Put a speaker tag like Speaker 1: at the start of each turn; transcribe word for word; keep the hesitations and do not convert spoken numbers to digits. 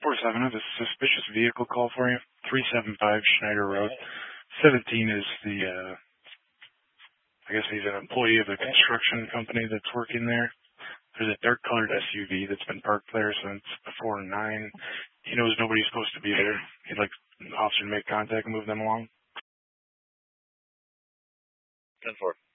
Speaker 1: four seven, I have a suspicious vehicle call for you. three seven five Schneider Road. seventeen is the, uh, I guess he's an employee of the construction company that's working there. There's a dark colored S U V that's been parked there since before nine. He knows nobody's supposed to be there. He'd like an officer to make contact and move them along.
Speaker 2: ten four.